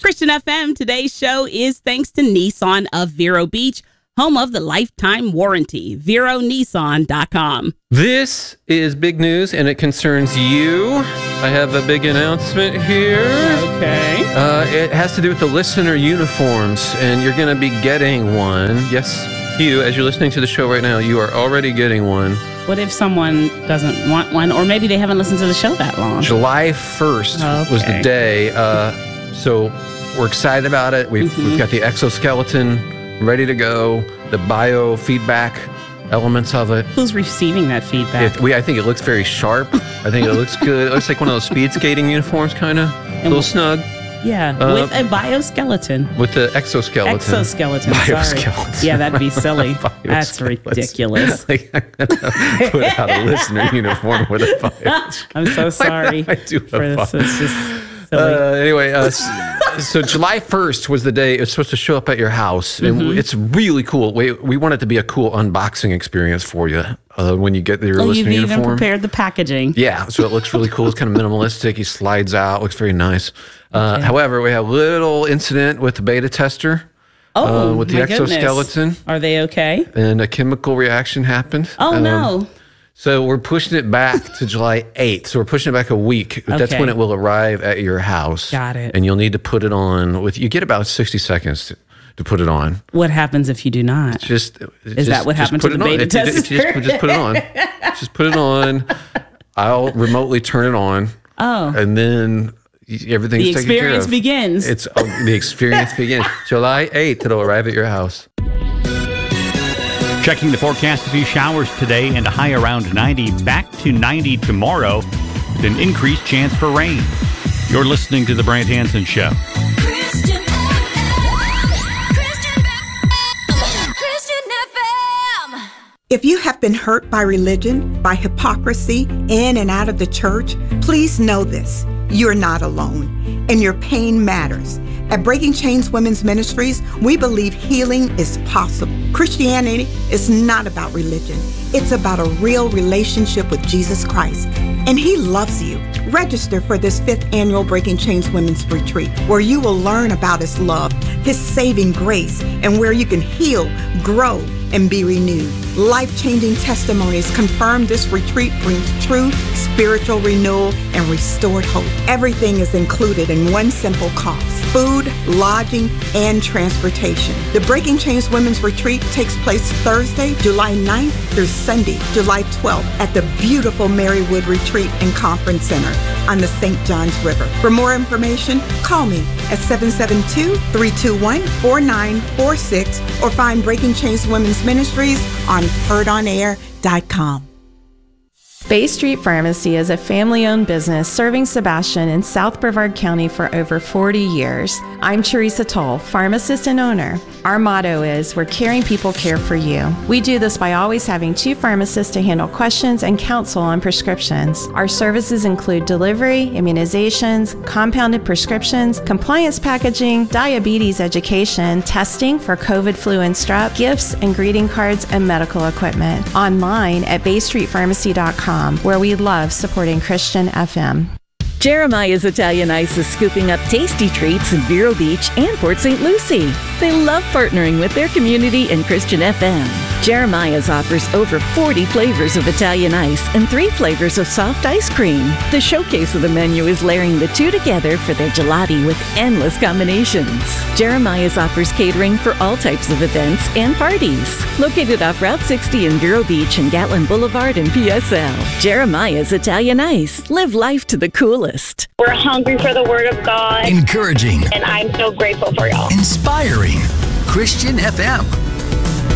Christian FM, today's show is thanks to Nissan of Vero Beach, home of the lifetime warranty. VeroNissan.com. This is big news, and it concerns you. I have a big announcement here. Okay. It has to do with the listener uniforms, and you're going to be getting one. Yes, you, as you're listening to the show right now, you are already getting one. What if someone doesn't want one, or maybe they haven't listened to the show that long? July 1st was the day. So we're excited about it. We've got the exoskeleton ready to go, the biofeedback elements of it. Who's receiving that feedback? I think it looks very sharp. I think it looks good. It looks like one of those speed skating uniforms, kind of. A little snug. Yeah, with a bioskeleton. With the exoskeleton. Sorry. Yeah, that'd be silly. That's ridiculous. I'm gonna put out a listener uniform with a bioskeleton. I'm so sorry. I do for this. It's just silly. Anyway, so July 1st was the day it was supposed to show up at your house. And it's really cool. We want it to be a cool unboxing experience for you when you get your listener uniform. You've even prepared the packaging. Yeah, so it looks really cool. It's kind of minimalistic. He slides out. Looks very nice. However, we had a little incident with the beta tester. With the exoskeleton. Goodness. Are they okay? And a chemical reaction happened. Oh, no. So we're pushing it back to July 8th. So we're pushing it back a week. Okay. That's when it will arrive at your house. Got it. And you'll need to put it on. You get about 60 seconds to put it on. What happens if you do not? Is that what happened to the beta tester? Just put it on. Just put it on. I'll remotely turn it on. Oh. And then everything's taken care of. The experience begins. The experience begins. July 8th, it'll arrive at your house. Checking the forecast, a few showers today and a high around 90. Back to 90 tomorrow with an increased chance for rain. You're listening to The Brant Hansen Show. Christian FM. If you have been hurt by religion, by hypocrisy, in and out of the church, please know this. You're not alone, and your pain matters. At Breaking Chains Women's Ministries, we believe healing is possible. Christianity is not about religion. It's about a real relationship with Jesus Christ, and He loves you. Register for this 5th annual Breaking Chains Women's Retreat, where you will learn about His love, His saving grace, and where you can heal, grow, and be renewed. Life-changing testimonies confirm this retreat brings truth, spiritual renewal, and restored hope. Everything is included in one simple cost: food, lodging, and transportation. The Breaking Chains Women's Retreat takes place Thursday, July 9th through Sunday, July 12th at the beautiful Marywood Retreat and Conference Center on the St. Johns River. For more information, call me at 772-321-4946 or find Breaking Chains Women's Ministries on heardonair.com. Bay Street Pharmacy is a family-owned business serving Sebastian in South Brevard County for over 40 years. I'm Teresa Toll, pharmacist and owner. Our motto is, we're caring people care for you. We do this by always having 2 pharmacists to handle questions and counsel on prescriptions. Our services include delivery, immunizations, compounded prescriptions, compliance packaging, diabetes education, testing for COVID, flu, and strep, gifts and greeting cards, and medical equipment. Online at baystreetpharmacy.com, where we love supporting Christian FM. Jeremiah's Italian Ice is scooping up tasty treats in Vero Beach and Port St. Lucie. They love partnering with their community and Christian FM. Jeremiah's offers over 40 flavors of Italian ice and 3 flavors of soft ice cream. The showcase of the menu is layering the 2 together for their gelati with endless combinations. Jeremiah's offers catering for all types of events and parties. Located off Route 60 in Vero Beach and Gatlin Boulevard in PSL. Jeremiah's Italian Ice. Live life to the coolest. We're hungry for the Word of God. Encouraging. And I'm so grateful for y'all. Inspiring. Christian FM.